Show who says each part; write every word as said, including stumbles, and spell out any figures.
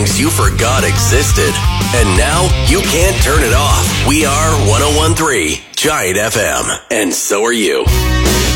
Speaker 1: songs you forgot existed. And now you can't turn it off. We are one oh one point three Giant F M. And so are you.